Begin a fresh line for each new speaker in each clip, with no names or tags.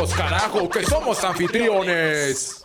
Carajo, que somos anfitriones.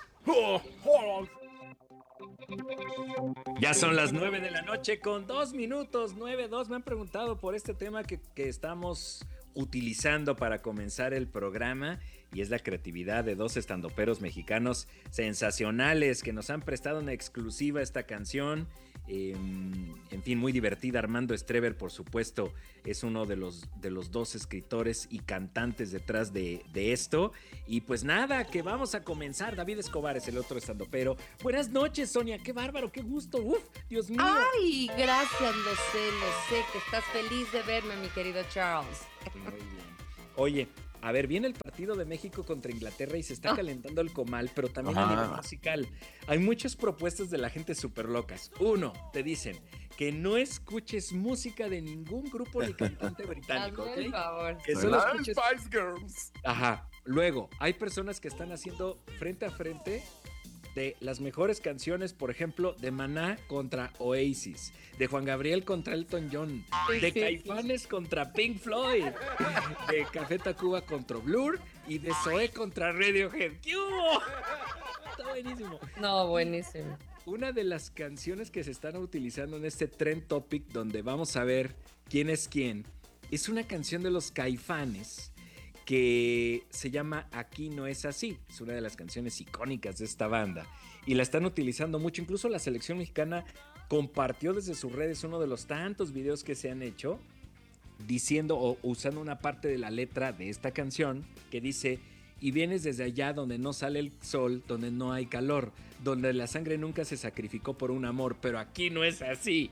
Ya son las 9 de la noche con 2 minutos, 9:02. Me han preguntado por este tema que estamos utilizando para comenzar el programa, y es la creatividad de dos estandoperos mexicanos sensacionales que nos han prestado una exclusiva esta canción. En fin, muy divertida. Armando Estrever, por supuesto, es uno de los dos escritores y cantantes detrás de esto. Y pues nada, que vamos a comenzar. David Escobar es el otro estandopero. Buenas noches, Sonia, qué bárbaro, qué gusto. Uf, Dios mío.
Ay, gracias, lo sé que estás feliz de verme, mi querido Charles.
Muy bien. Oye, a ver, viene el partido de México contra Inglaterra y se está calentando el comal, pero también a nivel musical. Hay muchas propuestas de la gente súper locas. Uno, te dicen que no escuches música de ningún grupo ni cantante británico,
Hazme
¿ok?
el favor.
Que solo
Las
escuches...
Spice Girls.
Ajá. Luego, hay personas que están haciendo frente a frente de las mejores canciones, por ejemplo, de Maná contra Oasis, de Juan Gabriel contra Elton John, de Caifanes contra Pink Floyd, de Café Tacuba contra Blur y de Zoé contra Radiohead. ¿Qué hubo? Está buenísimo.
No, buenísimo.
Una de las canciones que se están utilizando en este Trend Topic, donde vamos a ver quién es quién, es una canción de los Caifanes que se llama Aquí no es así. Es una de las canciones icónicas de esta banda y la están utilizando mucho. Incluso la selección mexicana compartió desde sus redes uno de los tantos videos que se han hecho diciendo o usando una parte de la letra de esta canción que dice: y vienes desde allá donde no sale el sol, donde no hay calor, donde la sangre nunca se sacrificó por un amor, pero aquí no es así.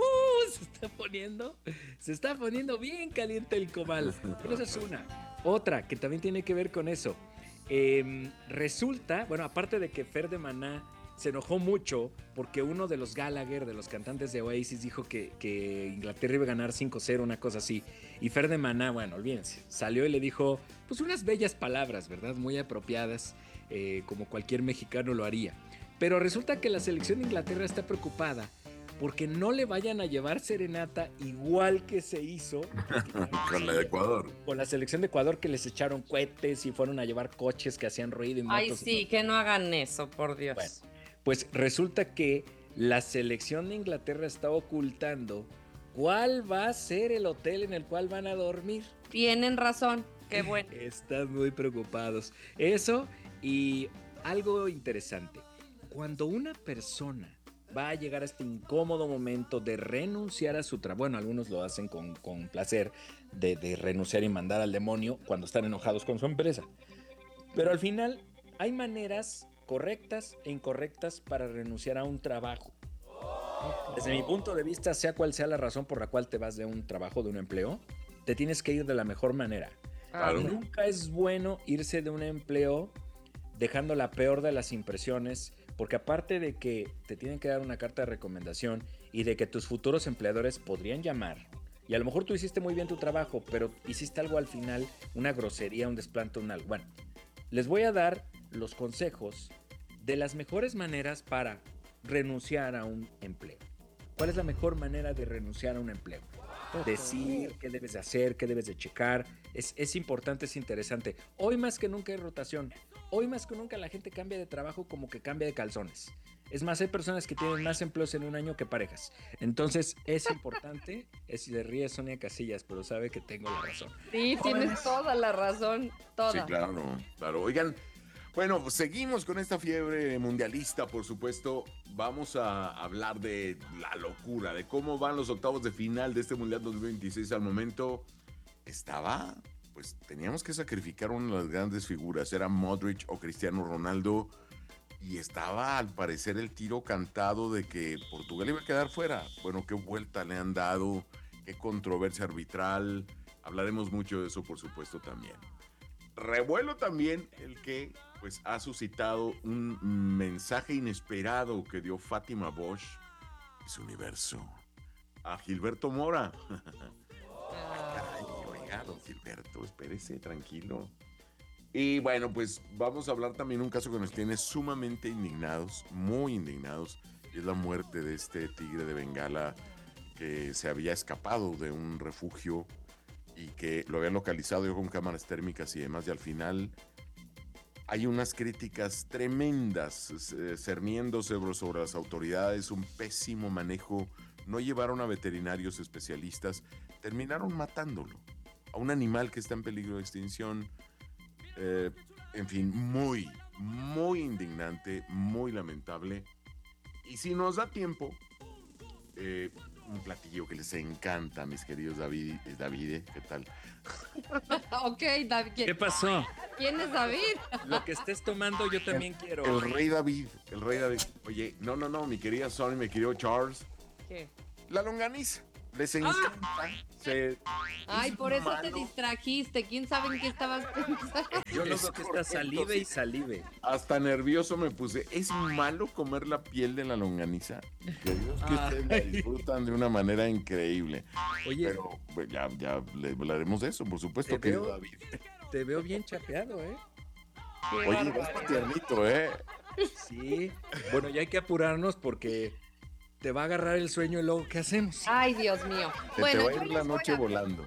Se está poniendo bien caliente el comal. Pero esa es una. Otra que también tiene que ver con eso. Resulta, bueno, aparte de que Fer de Maná se enojó mucho porque uno de los Gallagher, de los cantantes de Oasis, dijo que Inglaterra iba a ganar 5-0, una cosa así. Y Fer de Maná, bueno, olvídense, salió y le dijo pues unas bellas palabras, ¿verdad? Muy apropiadas, como cualquier mexicano lo haría. Pero resulta que la selección de Inglaterra está preocupada porque no le vayan a llevar serenata igual que se hizo
Con la de Ecuador.
con la selección de Ecuador, que les echaron cohetes y fueron a llevar coches que hacían ruido y motos.
Ay, sí, que no hagan eso, por Dios.
Bueno, pues resulta que la selección de Inglaterra está ocultando cuál va a ser el hotel en el cual van a dormir.
Tienen razón, qué bueno.
Están muy preocupados. Eso, y algo interesante. Cuando una persona va a llegar a este incómodo momento de renunciar a su trabajo, bueno, algunos lo hacen con placer, de renunciar y mandar al demonio cuando están enojados con su empresa. Pero al final hay maneras correctas e incorrectas para renunciar a un trabajo. Desde mi punto de vista, sea cual sea la razón por la cual te vas de un trabajo, de un empleo, te tienes que ir de la mejor manera.
Claro.
Nunca es bueno irse de un empleo dejando la peor de las impresiones, porque aparte de que te tienen que dar una carta de recomendación y de que tus futuros empleadores podrían llamar, y a lo mejor tú hiciste muy bien tu trabajo, pero hiciste algo al final, una grosería, un desplante, un algo. Bueno, les voy a dar los consejos de las mejores maneras para renunciar a un empleo. ¿Cuál es la mejor manera de renunciar a un empleo? Decir qué debes de hacer, qué debes de checar. Es importante, es interesante. Hoy más que nunca hay rotación. Hoy más que nunca la gente cambia de trabajo como que cambia de calzones. Es más, hay personas que tienen más empleos en un año que parejas. Entonces es importante. Se ríe Sonia Casillas, pero sabe que tengo la razón.
Sí, tienes toda la razón, toda.
Sí, claro. Oigan, bueno, pues seguimos con esta fiebre mundialista, por supuesto. Vamos a hablar de la locura, de cómo van los octavos de final de este Mundial 2026 al momento. Pues teníamos que sacrificar una de las grandes figuras, era Modric o Cristiano Ronaldo, y estaba al parecer el tiro cantado de que Portugal iba a quedar fuera. Bueno, qué vuelta le han dado, qué controversia arbitral, hablaremos mucho de eso, por supuesto, también. Revuelo también el que pues ha suscitado un mensaje inesperado que dio Fátima Bosch y su universo a Gilberto Mora. Ay, caray, oiga, don Gilberto, espérese, tranquilo. Y bueno, pues vamos a hablar también de un caso que nos tiene sumamente indignados, muy indignados, y es la muerte de este tigre de Bengala que se había escapado de un refugio y que lo habían localizado yo con cámaras térmicas y demás, y al final hay unas críticas tremendas cerniéndose sobre las autoridades, un pésimo manejo, no llevaron a veterinarios especialistas, terminaron matándolo, a un animal que está en peligro de extinción. En fin, muy, muy indignante, muy lamentable. Y si nos da tiempo, un platillo que les encanta, mis queridos Davide, ¿qué tal?
Ok, David.
¿Qué pasó?
¿Quién es David?
Lo que estés tomando yo también quiero.
El rey David. Oye, no, mi querida Sonny, mi querido Charles,
¿Qué?
la longaniza. Les encanta.
Ay,
es
por eso te
malo.
distrajiste. ¿Quién sabe en qué estabas pensando?
Yo
Es
noto que está
correcto,
salive
sí.
y salive.
Hasta nervioso me puse. ¿Es malo comer la piel de la longaniza? Que Dios que ustedes la
Ay.
disfrutan de una manera increíble.
Oye,
Pero pues, ya le hablaremos de eso, por supuesto,
Te
querido
veo-
David.
te veo bien chapeado, ¿eh?
Qué
Oye,
barbaridad.
vas muy tiernito, ¿eh?
Sí. Bueno, ya hay que apurarnos porque te va a agarrar el sueño y luego, ¿qué hacemos?
Ay, Dios mío.
Se
Bueno,
te va a
yo
ir la
les voy
noche
a-
volando.